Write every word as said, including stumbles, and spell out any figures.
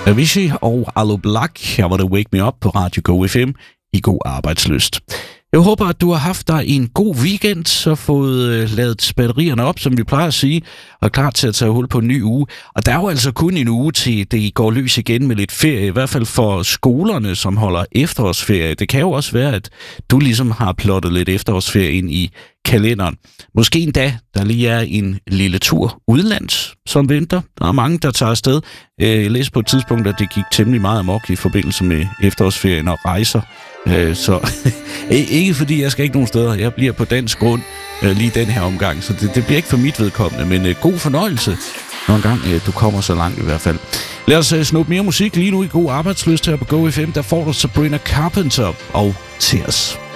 Avicii og Aloe Blacc. Her var det Wake Me Up på Radio Go F M i God Arbejdslyst. Jeg håber, at du har haft dig en god weekend og fået øh, lavet batterierne op, som vi plejer at sige, og er klar til at tage hul på en ny uge. Og der er jo altså kun en uge til det går løs igen med lidt ferie, i hvert fald for skolerne, som holder efterårsferie. Det kan jo også være, at du ligesom har plottet lidt efterårsferie ind i kalenderen. Måske endda, der lige er en lille tur udlands, som venter. Der er mange, der tager afsted. Jeg læste på et tidspunkt, at det gik temmelig meget amok i forbindelse med efterårsferien og rejser. Så ikke fordi jeg skal ikke nogen steder. Jeg bliver på dansk grund lige den her omgang, så det, det bliver ikke for mit vedkommende, men god fornøjelse, når engang du kommer så langt i hvert fald. Lad os snuppe mere musik lige nu i God Arbejdslyst her på Go F M. Der får du Sabrina Carpenter og Tears.